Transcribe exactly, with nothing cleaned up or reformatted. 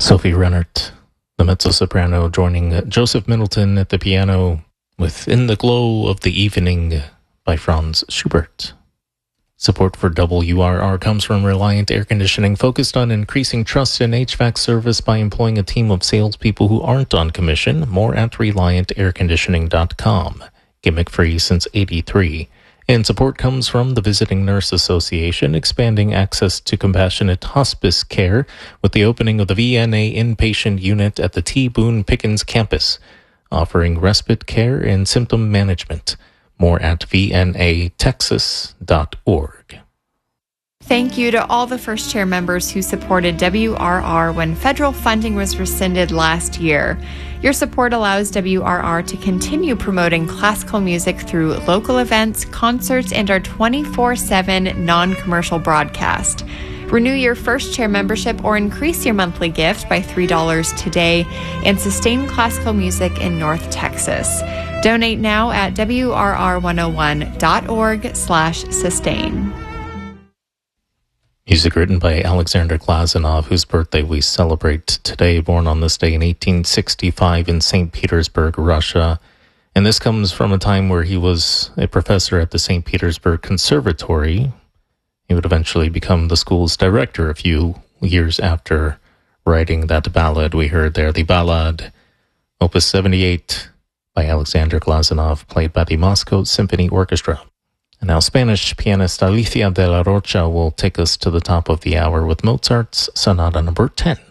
Sophie Rennert, the mezzo-soprano, joining Joseph Middleton at the piano with In the Glow of the Evening by Franz Schubert. Support for W R R comes from Reliant Air Conditioning, focused on increasing trust in H V A C service by employing a team of salespeople who aren't on commission. More at reliant air conditioning dot com. Gimmick-free since eighty-three. And support comes from the Visiting Nurse Association, expanding access to compassionate hospice care with the opening of the V N A inpatient unit at the T. Boone Pickens campus, offering respite care and symptom management. More at v n a texas dot org. Thank you to all the First Chair members who supported W R R when federal funding was rescinded last year. Your support allows W R R to continue promoting classical music through local events, concerts, and our twenty-four seven non-commercial broadcast. Renew your First Chair membership or increase your monthly gift by three dollars today and sustain classical music in North Texas. Donate now at w r r one oh one dot org slash sustain. Music written by Alexander Glazunov, whose birthday we celebrate today, born on this day in eighteen sixty-five in Saint Petersburg, Russia. And this comes from a time where he was a professor at the Saint Petersburg Conservatory. He would eventually become the school's director a few years after writing that ballad we heard there, the Ballad, Opus seventy-eight, by Alexander Glazunov, played by the Moscow Symphony Orchestra. And now Spanish pianist Alicia de la Rocha will take us to the top of the hour with Mozart's Sonata number ten.